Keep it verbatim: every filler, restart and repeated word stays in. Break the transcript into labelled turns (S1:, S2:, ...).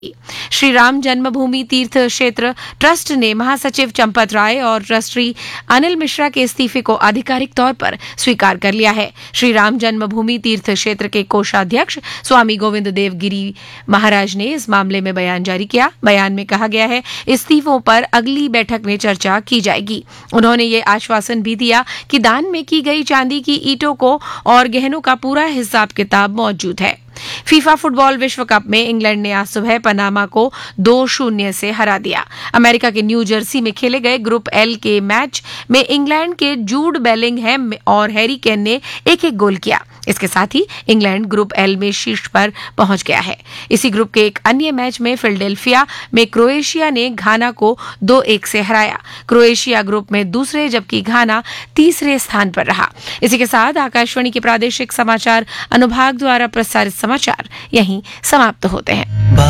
S1: श्री राम जन्मभूमि तीर्थ क्षेत्र ट्रस्ट ने महासचिव चंपत राय और ट्रस्टी अनिल मिश्रा के इस्तीफे को आधिकारिक तौर पर स्वीकार कर लिया है। श्री राम जन्मभूमि तीर्थ क्षेत्र के कोषाध्यक्ष स्वामी गोविंद देव गिरी महाराज ने इस मामले में बयान जारी किया। बयान में कहा गया है, इस्तीफों पर अगली बैठक में चर्चा की जाएगी। उन्होंने ये आश्वासन भी दिया कि दान में की गई चांदी की ईंटों को और गहनों का पूरा हिसाब किताब मौजूद है। फीफा फुटबॉल विश्व कप में इंग्लैंड ने आज सुबह पनामा को दो शून्य से हरा दिया। अमेरिका के न्यू जर्सी में खेले गए ग्रुप एल के मैच में इंग्लैंड के जूड बेलिंगहैम और हैरी केन ने एक एक गोल किया। इसके साथ ही इंग्लैंड ग्रुप एल में शीर्ष पर पहुंच गया है। इसी ग्रुप के एक अन्य मैच में फिलाडेल्फिया में क्रोएशिया ने घाना को दो एक से हराया। क्रोएशिया ग्रुप में दूसरे जबकि घाना तीसरे स्थान पर रहा। इसी के साथ आकाशवाणी के प्रादेशिक समाचार अनुभाग द्वारा प्रसारित समाचार यहीं समाप्त होते हैं।